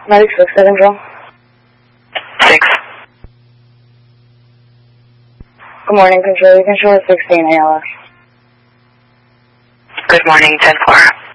96 Control. 6. Good morning, Control. You can show 16 ALS. Good morning, 10-4.